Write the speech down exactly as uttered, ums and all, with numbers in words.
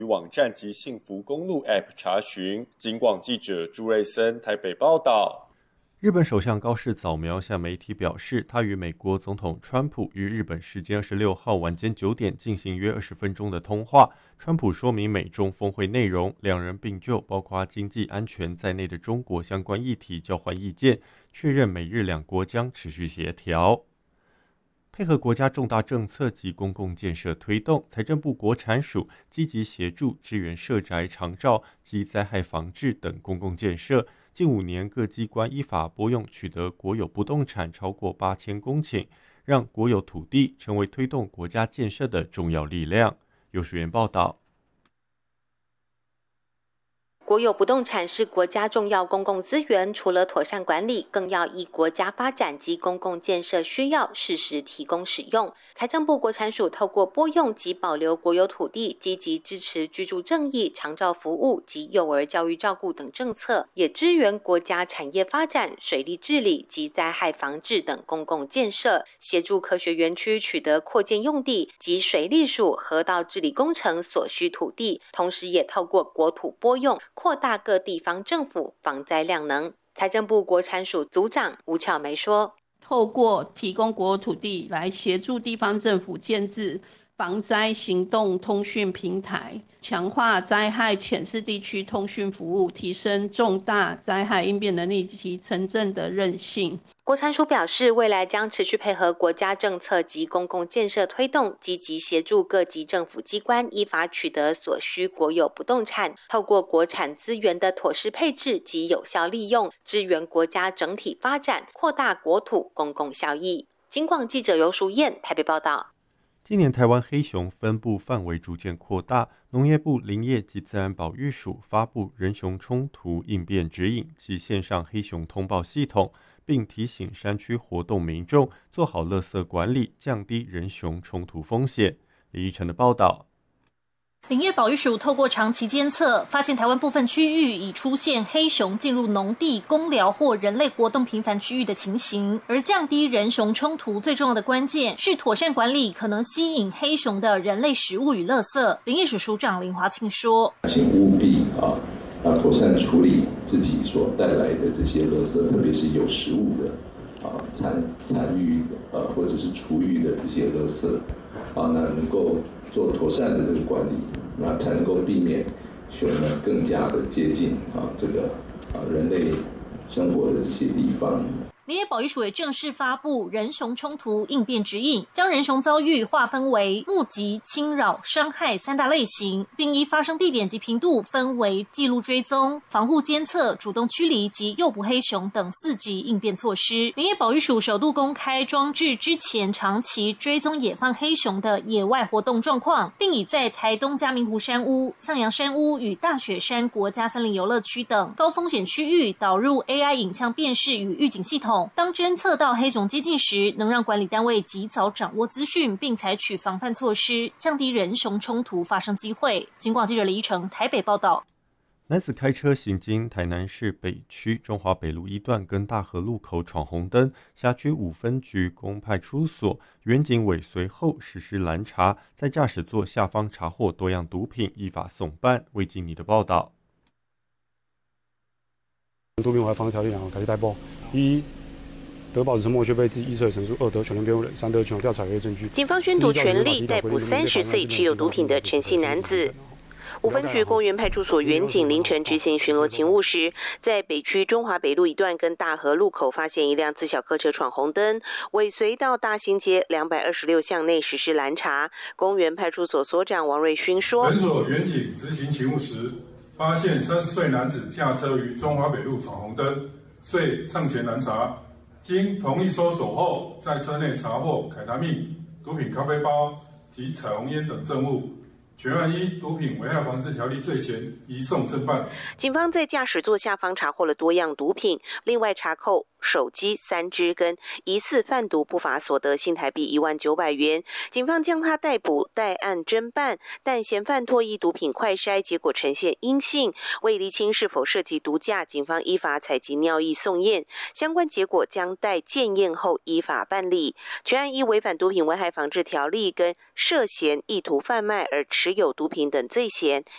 网站及幸福公路 App 查询。警广记者朱瑞森台北报道。 日本首相高市早苗向媒体表示，他与美国总统川普于日本时间二十六号晚间九点进行约二十分钟的通话。川普说明美中峰会内容，两人并就包括经济安全在内的中国相关议题交换意见，确认美日两国将持续协调，配合国家重大政策及公共建设推动。财政部国产署积极协助支援社宅、长照及灾害防治等公共建设。近五年，各机关依法拨用取得国有不动产超过八千公顷，让国有土地成为推动国家建设的重要力量。有学员报道。 国有不动产是国家重要公共资源，除了妥善管理，更要依国家发展及公共建设需要，适时提供使用。财政部国产署透过拨用及保留国有土地，积极支持居住正义、长照服务及幼儿教育照顾等政策，也支援国家产业发展、水利治理及灾害防治等公共建设，协助科学园区取得扩建用地及水利署河道治理工程所需土地，同时也透过国土拨用扩大各地方政府防灾量能。财政部国产署组长吴巧梅说， 透过提供国有土地来协助地方政府建置防灾行动通讯平台，强化灾害潜势地区通讯服务，提升重大灾害应变能力及城镇的韧性。 国产署表示，未来将持续配合国家政策及公共建设推动，积极协助各级政府机关依法取得所需国有不动产，透过国产资源的妥适配置及有效利用，支援国家整体发展，扩大国土公共效益。警广记者游淑燕台北报道。 今年台湾黑熊分布范围逐渐扩大，农业部林业及自然保育署发布人熊冲突应变指引及线上黑熊通报系统，并提醒山区活动民众做好垃圾管理，降低人熊冲突风险。李依晨的报道。 林业保育署透过长期监测，发现台湾部分区域已出现黑熊进入农地、公寮或人类活动频繁区域的情形。而降低人熊冲突最重要的关键是妥善管理可能吸引黑熊的人类食物与垃圾。林业署署长林华庆说：“ 请务必啊，要妥善处理自己所带来的这些垃圾，特别是有食物的啊残残余呃或者是厨余的这些垃圾啊，那能够做妥善的这个管理。”那才能够避免熊呢更加的接近啊这个啊人类生活的这些地方。 林业保育署也正式发布人熊冲突应变指引，将人熊遭遇划分为目击、侵扰、伤害三大类型，并依发生地点及频度分为记录追踪、防护监测、主动驱离及诱捕黑熊等四级应变措施。林业保育署首度公开装置之前长期追踪野放黑熊的野外活动状况，并已在台东嘉明湖山屋、向阳山屋与大雪山国家森林游乐区等高风险区域导入 A I 影像辨识与预警系统，当侦测到黑熊接近时，能让管理单位及早掌握资讯，并采取防范措施，降低人熊冲突发生机会。警广记者李依成台北报道。 男子开车行经台南市北区中华北路一段跟大河路口闯红灯，辖区五分局公派出所员警尾随后实施拦查，在驾驶座下方查获多样毒品，依法送办。魏经理的报道。 毒品危害防治条例两改例逮捕，一得保持沉默却被自己意识的陈述；二得全面辩护人；三得全有调查有证据。 警方宣读权力逮捕三十岁持有毒品的陈姓男子。五分局公园派出所员警凌晨执行巡逻勤务时，在北区中华北路一段跟大河路口发现一辆自小客车闯红灯，尾随到大兴街两百二十六巷内实施拦查。公园派出所所长王瑞勋说：“ 本所员警执行勤务时，发现三十岁男子驾车于中华北路闯红灯，遂上前拦查。经同意搜索后，在车内查获凯他命、毒品咖啡包及彩虹烟等证物。”全案依毒品危害防治条例罪嫌移送侦办。 警方在驾驶座下方查获了多样毒品，另外查扣手机三支跟疑似贩毒不法所得新台币一万九百元。警方将他逮捕，待案侦办，但嫌犯脱衣毒品快筛结果呈现阴性，未厘清是否涉及毒驾，警方依法采集尿液送验，相关结果将待检验后依法办理。全案依违反毒品危害防治条例跟涉嫌意图贩卖而持有毒品等罪嫌